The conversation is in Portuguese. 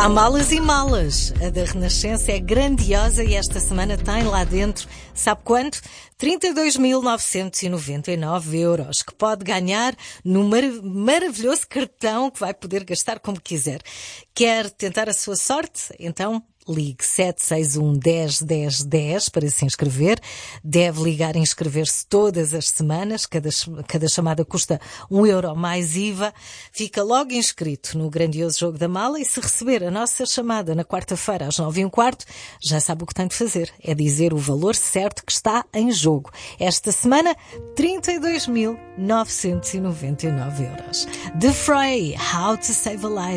Há malas e malas. A da Renascença é grandiosa e esta semana tem lá dentro, sabe quanto? 32.999 euros, que pode ganhar no maravilhoso cartão que vai poder gastar como quiser. Quer tentar a sua sorte? Então ligue 761 10 10 10 para se inscrever. Deve ligar e inscrever-se todas as semanas. Cada chamada custa €1 mais IVA. Fica logo inscrito no grandioso jogo da mala e se receber a nossa chamada na quarta-feira às 9h15, já sabe o que tem de fazer. É dizer o valor certo que está em jogo. Esta semana, 32.999 euros. The Fray, How to Save a Life.